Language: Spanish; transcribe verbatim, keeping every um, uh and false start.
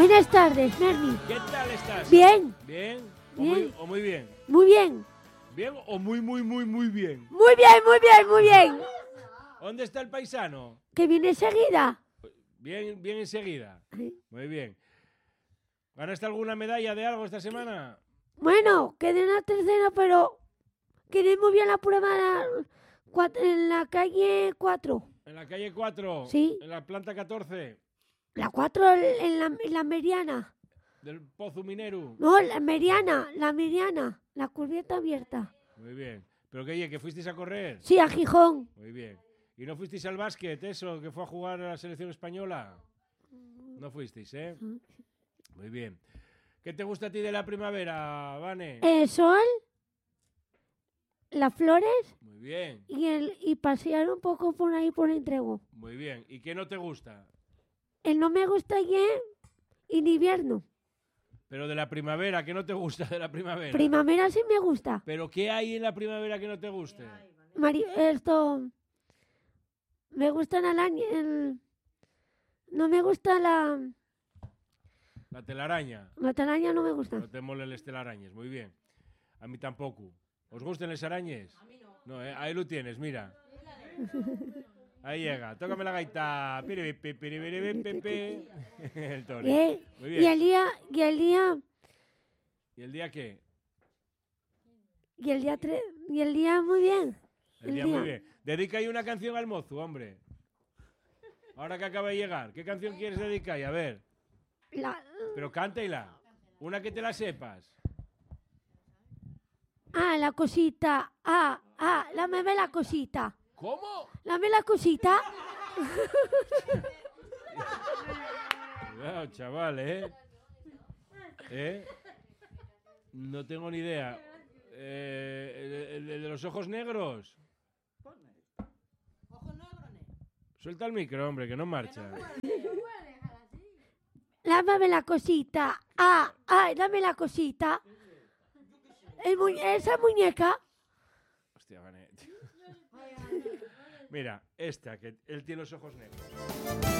Buenas tardes, Merni. ¿Qué tal estás? Bien. ¿Bien? ¿O, Bien. Muy, o muy bien? Muy bien. ¿Bien o muy, muy, muy, muy bien? Muy bien, muy bien, muy bien. ¿Dónde está el paisano? Que viene enseguida. Bien, bien enseguida. Sí. Muy bien. ¿Ganaste alguna medalla de algo esta semana? Bueno, quedé en la tercera, pero quedé muy bien la prueba la- cua- en la calle cuatro. ¿En la calle cuatro? Sí. ¿En la planta catorce? La cuatro en la, en la Meriana. ¿Del Pozo Minero? No, la Meriana, la Meriana. La cubierta abierta. Muy bien. ¿Pero qué, que fuisteis a correr? Sí, a Gijón. Muy bien. ¿Y no fuisteis al básquet, eso, que fue a jugar a la selección española? No fuisteis, ¿eh? Muy bien. ¿Qué te gusta a ti de la primavera, Vane? El sol, las flores Muy bien, y, el, y pasear un poco por ahí por el entrego. muy bien. ¿Y qué no te gusta? El no me gusta ya en invierno. Pero de la primavera, ¿qué no te gusta de la primavera? Primavera sí me gusta. ¿Pero qué hay en la primavera que no te guste? Mari- esto me gustan el año el, no me gusta la La telaraña. la telaraña, no me gusta. No te molen las telarañas, muy bien. A mí tampoco. ¿Os gustan las arañas? A mí no. No, ¿eh? Ahí lo tienes, mira. Ahí llega. Tócame la gaita. Piripipi, piripiripipi. El toro. Eh, Muy y bien. el día y el día ¿Y el día qué? y el día tres y el día muy bien. El El día día. muy bien. Dedica ahí una canción al mozo, hombre. Ahora que acaba de llegar. ¿Qué canción quieres dedicar? A ver. La- Pero cántela. Una que te la sepas. ah, la cosita. Ah, ah, dame la cosita. ¿Cómo? Dame la cosita. Cuidado, chaval, ¿eh? ¿Eh? No tengo ni idea. Eh, el, el de los ojos negros. Suelta el micro, hombre, que no marcha. Dame la cosita. Ah, ah, dame la cosita. El mu- esa muñeca. Hostia, Vane. Mira, esta, que él tiene los ojos negros.